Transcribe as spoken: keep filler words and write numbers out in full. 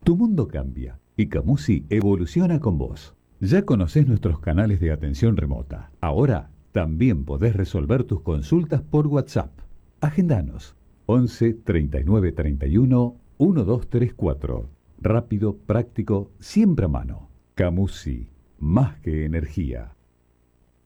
Tu mundo cambia y Camusi evoluciona con vos. Ya conocés nuestros canales de atención remota. Ahora también podés resolver tus consultas por WhatsApp. Agendanos once treinta y nueve treinta y uno doce treinta y cuatro. Rápido, práctico, siempre a mano. Camusi, más que energía.